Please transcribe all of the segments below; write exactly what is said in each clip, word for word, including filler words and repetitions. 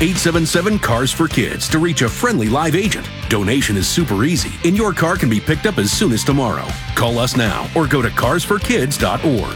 eight seven seven, C A R S for Kids to reach a friendly live agent. Donation is super easy, and your car can be picked up as soon as tomorrow. Call us now or go to cars for kids dot org.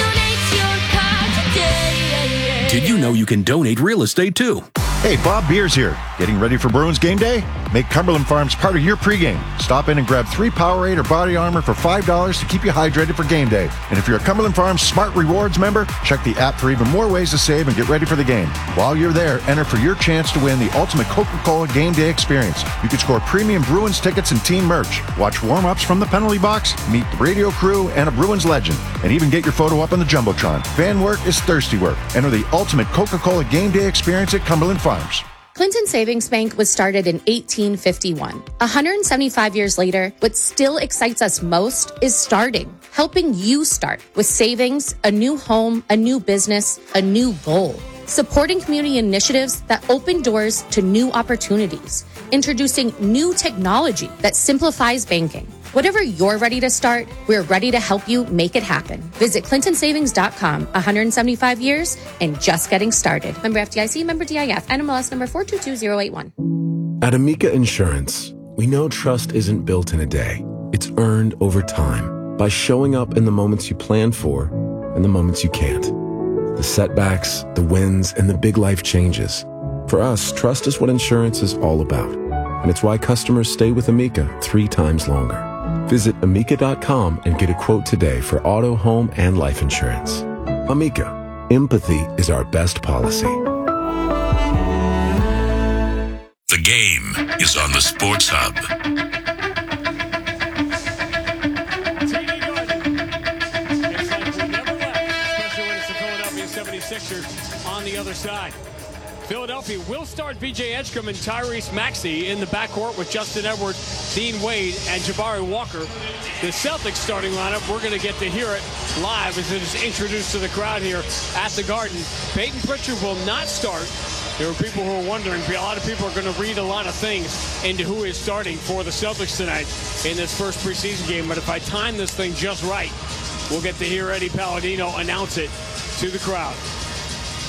Did you know you can donate real estate too? Hey, Bob Beers here. Getting ready for Bruins game day? Make Cumberland Farms part of your pregame. Stop in and grab three Powerade or Body Armor for five dollars to keep you hydrated for game day. And if you're a Cumberland Farms Smart Rewards member, check the app for even more ways to save and get ready for the game. While you're there, enter for your chance to win the ultimate Coca-Cola game day experience. You can score premium Bruins tickets and team merch, watch warm-ups from the penalty box, meet the radio crew and a Bruins legend, and even get your photo up on the Jumbotron. Fan work is thirsty work. Enter the ultimate Coca-Cola game day experience at Cumberland Farms. Clinton Savings Bank was started in eighteen fifty-one. one hundred seventy-five years later, what still excites us most is starting, helping you start with savings, a new home, a new business, a new goal. Supporting community initiatives that open doors to new opportunities, introducing new technology that simplifies banking. Whatever you're ready to start, we're ready to help you make it happen. Visit clinton savings dot com. one hundred seventy-five years and just getting started. Member F D I C, member D I F, N M L S number four two two zero eight one. At Amica Insurance, we know trust isn't built in a day. It's earned over time by showing up in the moments you plan for and the moments you can't. The setbacks, the wins, and the big life changes. For us, trust is what insurance is all about. And it's why customers stay with Amica three times longer. Visit amica dot com and get a quote today for auto, home, and life insurance. Amica, empathy is our best policy. The Game is on the Sports Hub. T D Garden. It's like we never left, especially when it's the Philadelphia seventy-sixers on the other side. Philadelphia will start B J Edgecombe and Tyrese Maxey in the backcourt with Justin Edwards, Dean Wade, and Jabari Walker. The Celtics starting lineup, we're going to get to hear it live as it is introduced to the crowd here at the Garden. Peyton Pritchard will not start. There are people who are wondering. A lot of people are going to read a lot of things into who is starting for the Celtics tonight in this first preseason game. But if I time this thing just right, we'll get to hear Eddie Palladino announce it to the crowd.